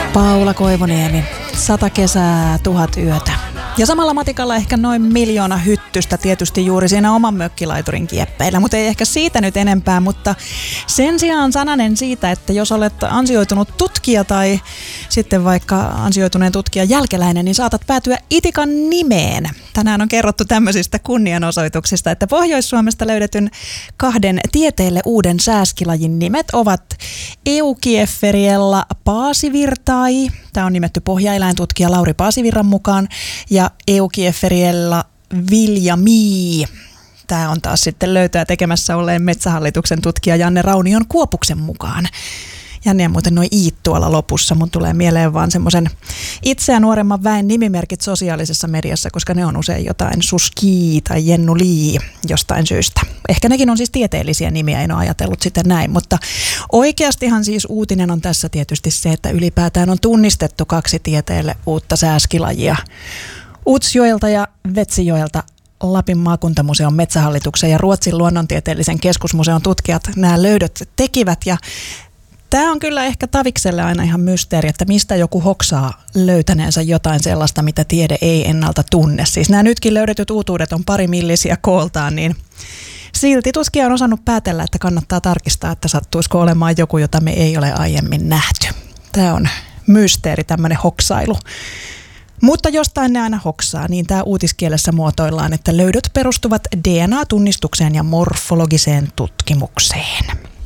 Paula Koivuniemi, 100 kesää, 1000 yötä. Ja samalla matikalla ehkä noin 1 miljoona hyttystä tietysti juuri siinä oman mökkilaiturin kieppeillä, mutta ei ehkä siitä nyt enempää, mutta sen sijaan sananen siitä, että jos olet ansioitunut tutkija tai sitten vaikka ansioituneen tutkijan jälkeläinen, niin saatat päätyä Itikan nimeen. Tänään on kerrottu tämmöisistä kunnianosoituksista, että Pohjois-Suomesta löydetyn 2 tieteelle uuden sääskilajin nimet ovat Eukiepheriella paasivirtai, tämä on nimetty pohjaeläintutkija Lauri Paasivirran mukaan, ja Eukiepheriella viljamii. Tämä on taas sitten löytöä tekemässä olleen Metsähallituksen tutkija Janne Raunion Kuopuksen mukaan. Janne on muuten noin iit tuolla lopussa. Mun tulee mieleen vaan semmoisen itseä nuoremman väen nimimerkit sosiaalisessa mediassa, koska ne on usein jotain Suski tai Jennu Lii jostain syystä. Ehkä nekin on siis tieteellisiä nimiä, en ole ajatellut sitten näin, mutta oikeastihan siis uutinen on tässä tietysti se, että ylipäätään on tunnistettu 2 tieteelle uutta sääskilajia. Utsjoelta ja Vetsijoelta Lapin maakuntamuseon Metsähallituksen ja Ruotsin luonnontieteellisen keskusmuseon tutkijat nämä löydöt tekivät, ja tämä on kyllä ehkä Tavikselle aina ihan mysteeri, että mistä joku hoksaa löytäneensä jotain sellaista, mitä tiede ei ennalta tunne. Siis nämä nytkin löydetyt uutuudet on parimillisiä kooltaan, niin silti tutkija on osannut päätellä, että kannattaa tarkistaa, että sattuisiko olemaan joku, jota me ei ole aiemmin nähty. Tämä on mysteeri, tämmöinen hoksailu. Mutta jostain ne aina hoksaa, niin tämä uutiskielessä muotoillaan, että löydöt perustuvat DNA-tunnistukseen ja morfologiseen tutkimukseen.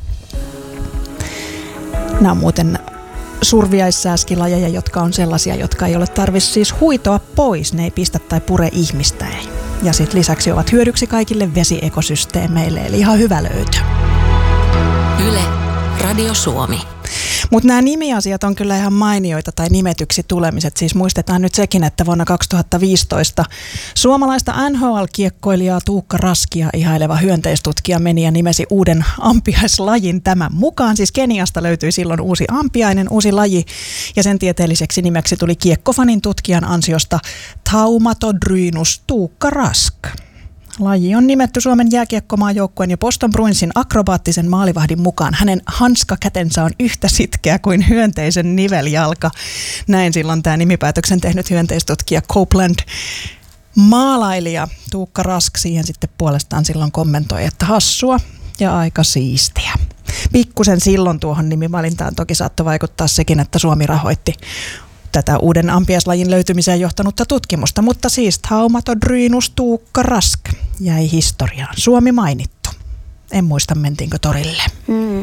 Nämä on muuten surviaissääskilajeja, jotka on sellaisia, jotka ei ole tarvitse siis huitoa pois. Ne ei pistä tai pure ihmistä. Ja sitten lisäksi ovat hyödyksi kaikille vesiekosysteemeille, eli ihan hyvä löytö. Yle, Radio Suomi. Mutta nämä nimiasiat on kyllä ihan mainioita, tai nimetyksi tulemiset. Siis muistetaan nyt sekin, että vuonna 2015 suomalaista NHL-kiekkoilijaa Tuukka Raskia ihaileva hyönteistutkija meni ja nimesi uuden ampiaislajin tämän mukaan. Siis Keniasta löytyi silloin uusi ampiainen, uusi laji, ja sen tieteelliseksi nimeksi tuli kiekkofanin tutkijan ansiosta Taumatodrynus Tuukka Rask. Laji on nimetty Suomen jääkiekkomaajoukkueen ja Boston Bruinsin akrobaattisen maalivahdin mukaan. Hänen hanskakätensä on yhtä sitkeä kuin hyönteisen niveljalka. Näin silloin tämä nimipäätöksen tehnyt hyönteistutkija Copeland. Maalailija Tuukka Rask siihen sitten puolestaan silloin kommentoi, että hassua ja aika siistiä. Pikkusen silloin tuohon nimivalintaan toki saattoi vaikuttaa sekin, että Suomi rahoitti tätä uuden ampiaislajin löytymiseen johtanutta tutkimusta, mutta siis Taumatodrynus Tuukka Rask jäi historiaan. Suomi mainittu. En muista, mentiinkö torille.